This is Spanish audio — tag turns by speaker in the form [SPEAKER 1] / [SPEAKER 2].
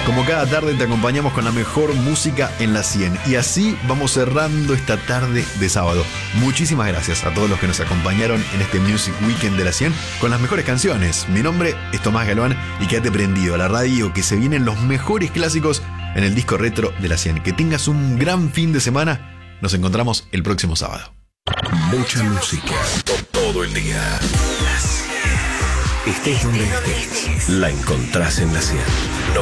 [SPEAKER 1] Como cada tarde te acompañamos con la mejor música en la 100. Y así vamos cerrando esta tarde de sábado. Muchísimas gracias a todos los que nos acompañaron en este Music Weekend de la 100 con las mejores canciones. Mi nombre es Tomás Galván y quédate prendido a la radio que se vienen los mejores clásicos en el disco retro de la 100. Que tengas un gran fin de semana. Nos encontramos el próximo sábado.
[SPEAKER 2] Mucha música todo el día. Estés donde estés, la encontrás en la 100.